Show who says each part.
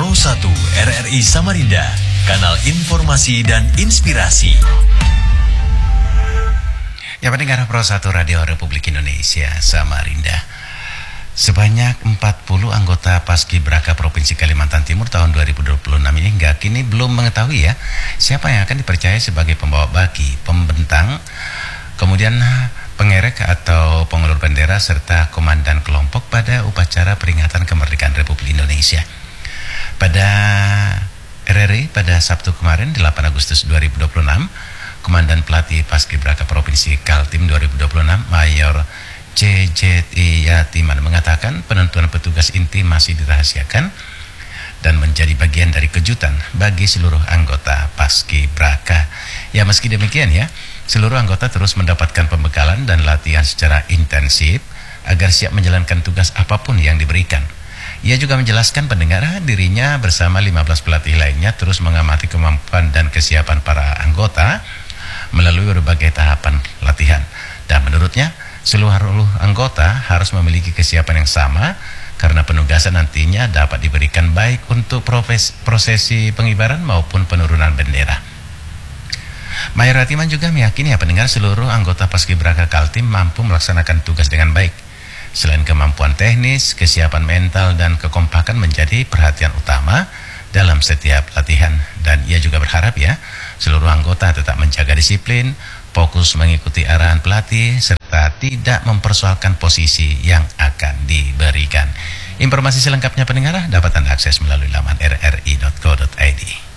Speaker 1: Pro 1 RRI Samarinda, kanal informasi dan inspirasi.
Speaker 2: Ya, pendengar Pro 1 Radio Republik Indonesia Samarinda. Sebanyak 40 anggota Paskibraka Provinsi Kalimantan Timur tahun 2026 ini hingga kini belum mengetahui ya siapa yang akan dipercaya sebagai pembawa baki, pembentang, kemudian pengerek atau pengulur bendera serta komandan kelompok pada upacara peringatan kemerdekaan Republik Indonesia. Pada RRI pada Sabtu kemarin 8 Agustus 2026, Komandan Pelatih Paskibraka Provinsi Kaltim 2026 Mayor C.J.T. Yatiman mengatakan penentuan petugas inti masih dirahasiakan dan menjadi bagian dari kejutan bagi seluruh anggota Paskibraka. Ya, meski demikian ya, seluruh anggota terus mendapatkan pembekalan dan latihan secara intensif agar siap menjalankan tugas apapun yang diberikan. Ia juga menjelaskan pendengar dirinya bersama 15 pelatih lainnya terus mengamati kemampuan dan kesiapan para anggota melalui berbagai tahapan latihan. Dan menurutnya, seluruh anggota harus memiliki kesiapan yang sama karena penugasan nantinya dapat diberikan baik untuk prosesi pengibaran maupun penurunan bendera. Mayor Yatiman juga meyakini pendengar seluruh anggota Paskibraka Kaltim mampu melaksanakan tugas dengan baik. Selain kemampuan teknis, kesiapan mental dan kekompakan menjadi perhatian utama dalam setiap latihan. Dan ia juga berharap ya, seluruh anggota tetap menjaga disiplin, fokus mengikuti arahan pelatih, serta tidak mempersoalkan posisi yang akan diberikan. Informasi selengkapnya pendengar dapat Anda akses melalui laman rri.co.id.